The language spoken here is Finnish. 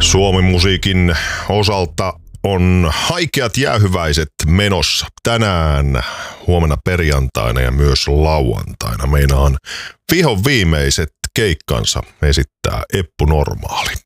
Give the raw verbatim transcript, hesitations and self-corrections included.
Suomi-musiikin osalta on haikeat jäähyväiset menossa tänään, huomenna perjantaina ja myös lauantaina. Meinaan vihon viimeiset keikkansa esittää Eppu Normaali.